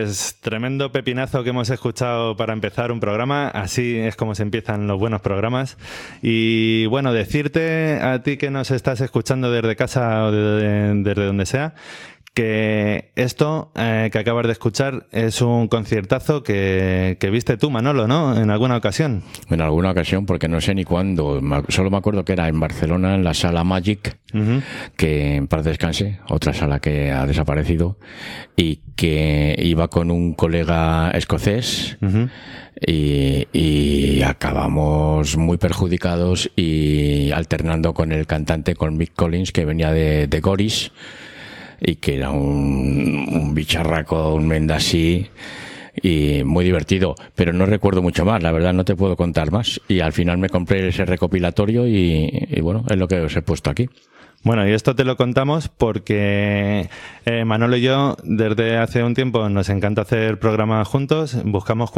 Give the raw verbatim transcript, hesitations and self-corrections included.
Pues tremendo pepinazo que hemos escuchado para empezar un programa. Así es como se empiezan los buenos programas. Y bueno, decirte a ti que nos estás escuchando desde casa o de, de, desde donde sea, que esto eh, que acabas de escuchar es un conciertazo que, que viste tú, Manolo, ¿no? En alguna ocasión. En alguna ocasión, porque no sé ni cuándo. Solo me acuerdo que era en Barcelona, en la Sala Magic, uh-huh. que en paz descanse, otra sala que ha desaparecido, y que iba con un colega escocés, uh-huh. y, y acabamos muy perjudicados y alternando con el cantante, con Mick Collins, que venía de, de Goris, y que era un, un bicharraco, un mendasí, y muy divertido, pero no recuerdo mucho más, la verdad no te puedo contar más, y al final me compré ese recopilatorio y, y bueno, es lo que os he puesto aquí. Bueno, y esto te lo contamos porque eh, Manolo y yo desde hace un tiempo nos encanta hacer programas juntos, buscamos